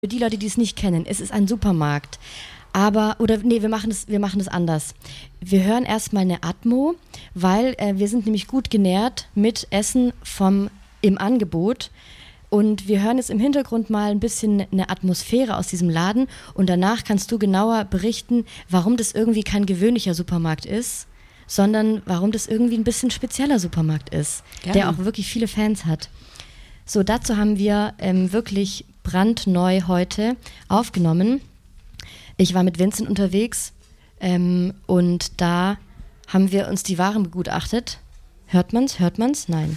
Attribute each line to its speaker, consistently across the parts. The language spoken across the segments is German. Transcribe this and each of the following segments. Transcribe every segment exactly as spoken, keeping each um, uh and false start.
Speaker 1: Für die Leute, die es nicht kennen, es ist ein Supermarkt. Aber, oder nee, wir machen es, wir machen es anders. Wir hören erstmal eine Atmo, weil äh, wir sind nämlich gut genährt mit Essen vom, im Angebot. Und wir hören jetzt im Hintergrund mal ein bisschen eine Atmosphäre aus diesem Laden. Und danach kannst du genauer berichten, warum das irgendwie kein gewöhnlicher Supermarkt ist, sondern warum das irgendwie ein bisschen spezieller Supermarkt ist, Gerne. Der auch wirklich viele Fans hat. So, dazu haben wir ähm, wirklich brandneu heute aufgenommen. Ich war mit Vincent unterwegs ähm, und da haben wir uns die Waren begutachtet. Hört man's? Hört man's? Nein.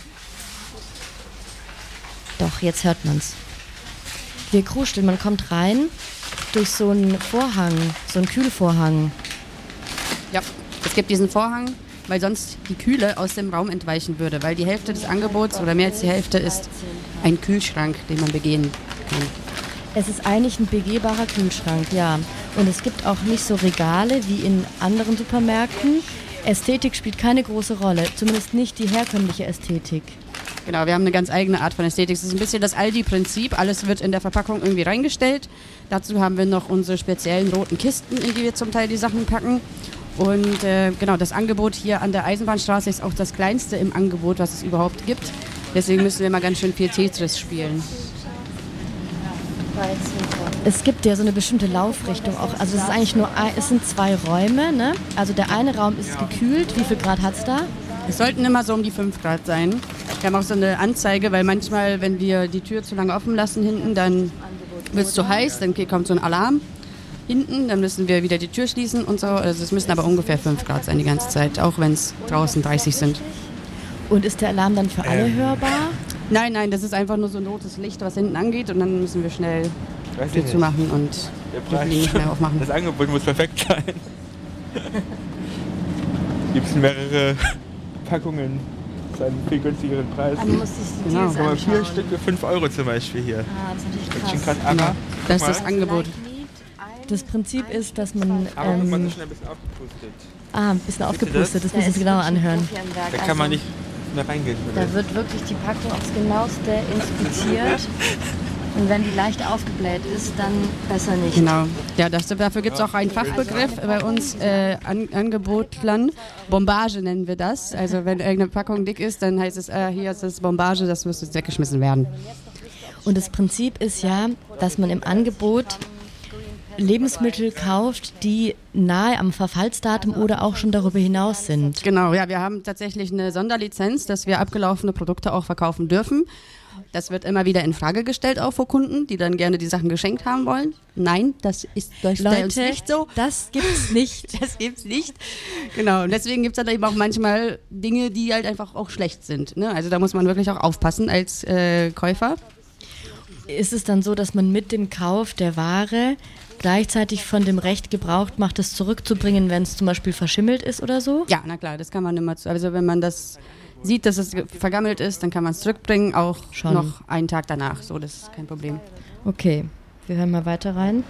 Speaker 1: Doch, jetzt hört man's. Wir kruscheln, man kommt rein durch so einen Vorhang, so einen Kühlvorhang.
Speaker 2: Ja, es gibt diesen Vorhang, weil sonst die Kühle aus dem Raum entweichen würde, weil die Hälfte des Angebots oder mehr als die Hälfte ist ein Kühlschrank, den man begehen kann.
Speaker 1: Es ist eigentlich ein begehbarer Kühlschrank, ja. Und es gibt auch nicht so Regale wie in anderen Supermärkten. Ästhetik spielt keine große Rolle, zumindest nicht die herkömmliche Ästhetik.
Speaker 2: Genau, wir haben eine ganz eigene Art von Ästhetik. Es ist ein bisschen das Aldi-Prinzip. Alles wird in der Verpackung irgendwie reingestellt. Dazu haben wir noch unsere speziellen roten Kisten, in die wir zum Teil die Sachen packen. Und äh, genau, das Angebot hier an der Eisenbahnstraße ist auch das kleinste im Angebot, was es überhaupt gibt. Deswegen müssen wir mal ganz schön viel Tetris spielen.
Speaker 1: Es gibt ja so eine bestimmte Laufrichtung auch. Also es ist eigentlich nur, ein, es sind zwei Räume, ne? Also der eine Raum ist gekühlt. Wie viel Grad hat es da?
Speaker 2: Es sollten immer so um die fünf Grad sein. Wir haben auch so eine Anzeige, weil manchmal, wenn wir die Tür zu lange offen lassen hinten, dann wird es zu heiß, dann kommt so ein Alarm hinten, dann müssen wir wieder die Tür schließen und so. Also es müssen aber ungefähr fünf Grad sein die ganze Zeit, auch wenn es draußen dreißig sind.
Speaker 1: Und ist der Alarm dann für alle ähm. hörbar?
Speaker 2: Nein, nein, das ist einfach nur so ein rotes Licht, was hinten angeht und dann müssen wir schnell die Tür zumachen und die nicht mehr aufmachen.
Speaker 3: Das Angebot muss perfekt sein. Gibt es mehrere Packungen zu einem viel günstigeren Preis.
Speaker 1: Man muss sich die
Speaker 3: genau,
Speaker 1: Deals anschauen.
Speaker 3: Vier Stück für fünf Euro zum Beispiel hier.
Speaker 1: Ah, das ist natürlich krass.
Speaker 2: Genau. Das ist das Angebot.
Speaker 1: Das Prinzip ist, dass man...
Speaker 3: Aber
Speaker 1: ähm,
Speaker 3: man ist schon ein bisschen aufgepustet.
Speaker 1: Ah, ein bisschen aufgepustet, das, das müssen Sie genauer anhören.
Speaker 3: Da kann man nicht mehr reingehen.
Speaker 1: Da wird wirklich die Packung aufs Genaueste inspiziert. Und wenn die leicht aufgebläht ist, dann besser nicht.
Speaker 2: Genau. Ja, das, dafür gibt es auch einen Fachbegriff bei uns, äh, An Angebotlern. Bombage nennen wir das. Also wenn irgendeine Packung dick ist, dann heißt es, äh, hier ist das Bombage, das muss jetzt weggeschmissen werden.
Speaker 1: Und das Prinzip ist ja, dass man im Angebot Lebensmittel kauft, die nahe am Verfallsdatum oder auch schon darüber hinaus sind.
Speaker 2: Genau, ja, wir haben tatsächlich eine Sonderlizenz, dass wir abgelaufene Produkte auch verkaufen dürfen. Das wird immer wieder in Frage gestellt, auch vor Kunden, die dann gerne die Sachen geschenkt haben wollen. Nein, das ist bei uns nicht so.
Speaker 1: Das gibt's nicht.
Speaker 2: Das gibt's nicht. Genau, und deswegen gibt es dann eben auch manchmal Dinge, die halt einfach auch schlecht sind. Ne? Also da muss man wirklich auch aufpassen als äh, Käufer.
Speaker 1: Ist es dann so, dass man mit dem Kauf der Ware gleichzeitig von dem Recht Gebrauch macht, es zurückzubringen, wenn es zum Beispiel verschimmelt ist oder so?
Speaker 2: Ja, na klar, das kann man immer. Also wenn man das sieht, dass es vergammelt ist, dann kann man es zurückbringen, auch Schon. noch einen Tag danach. So, das ist kein Problem.
Speaker 1: Okay, wir hören mal weiter rein.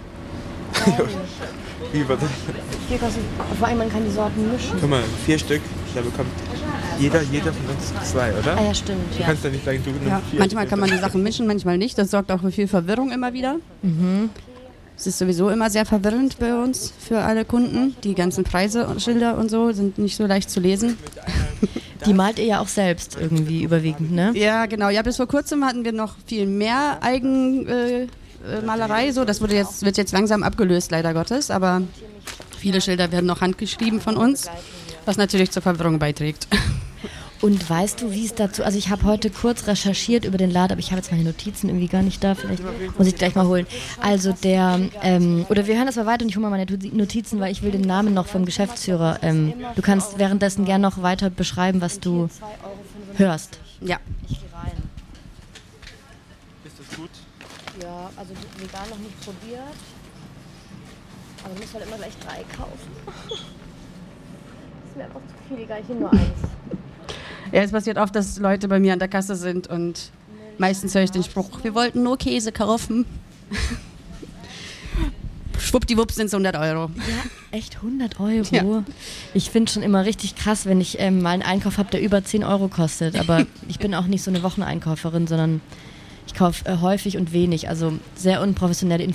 Speaker 1: Vor allem, man kann die Sorten mischen.
Speaker 3: Guck mal, vier Stück, da bekommt jeder, jeder von uns zwei, oder?
Speaker 1: Ah ja, stimmt.
Speaker 3: Du
Speaker 1: ja.
Speaker 3: kannst ja nicht sagen, du nimmst
Speaker 2: ja.
Speaker 3: vier.
Speaker 2: Manchmal kann man die Sachen mischen, manchmal nicht. Das sorgt auch für viel Verwirrung immer wieder.
Speaker 1: Mhm.
Speaker 2: Es ist sowieso immer sehr verwirrend bei uns für alle Kunden. Die ganzen Preise und Schilder und so sind nicht so leicht zu lesen.
Speaker 1: Die malt ihr ja auch selbst irgendwie überwiegend, ne?
Speaker 2: Ja, genau. Ja, bis vor kurzem hatten wir noch viel mehr Eigenmalerei. Äh, so. Das wurde jetzt, wird jetzt langsam abgelöst, leider Gottes. Aber viele Schilder werden noch handgeschrieben von uns, was natürlich zur Verwirrung beiträgt.
Speaker 1: Und weißt du, wie es dazu, also ich habe heute kurz recherchiert über den Laden, aber ich habe jetzt meine Notizen irgendwie gar nicht da, vielleicht muss ich gleich mal holen. Also der, ähm, oder wir hören das mal weiter und ich hole mal meine Notizen, weil ich will den Namen noch vom Geschäftsführer, ähm, du kannst währenddessen gern noch weiter beschreiben, was du hörst.
Speaker 2: Ja.
Speaker 1: Ich gehe rein.
Speaker 3: Ist das gut?
Speaker 1: Ja, also vegan noch nicht probiert, aber du musst halt immer gleich drei kaufen. Das ist mir einfach zu viel, egal, ich nehme nur eins.
Speaker 2: Ja, es passiert oft, dass Leute bei mir an der Kasse sind und meistens höre ich den Spruch, wir wollten nur Käse kaufen. Schwuppdiwupps sind es hundert Euro.
Speaker 1: Ja, echt hundert Euro?
Speaker 2: Ja.
Speaker 1: Ich finde schon immer richtig krass, wenn ich ähm, mal einen Einkauf habe, der über zehn Euro kostet. Aber ich bin auch nicht so eine Wocheneinkäuferin, sondern ich kaufe äh, häufig und wenig, also sehr unprofessionelle